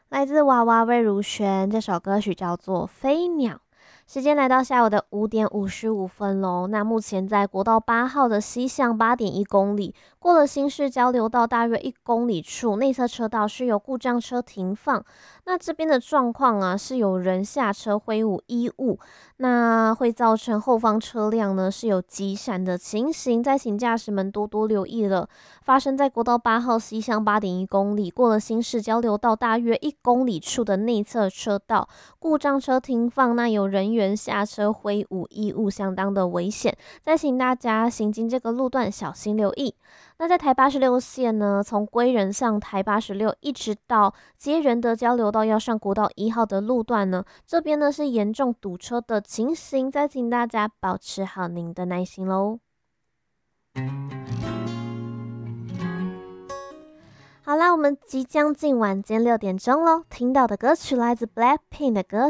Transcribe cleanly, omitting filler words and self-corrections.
来自娃娃魏如萱，这首歌曲叫做《飞鸟》。时间来到下午的5点55分喽。那目前在国道8号的西向8.1公里，过了新市交流道大约1公里处，内侧车道是有故障车停放。那这边的状况啊，是有人下车挥舞衣物，那会造成后方车辆呢是有急闪的情形，再请驾驶们多多留意了。发生在国道8号西向8.1公里，过了新市交流道大约1公里处的内侧车道，故障车停放，那有人员下车挥舞衣物，相当的危险。再请大家行经这个路段小心留意。那在台86线呢，从归仁上台86一直到接仁德交流道要上国道1号的路段呢，这边呢是严重堵车的情形，再请大家保持好您的耐心喽。好啦，我们即将进晚间6点钟喽。听到的歌曲来自 BLACKPINK 的歌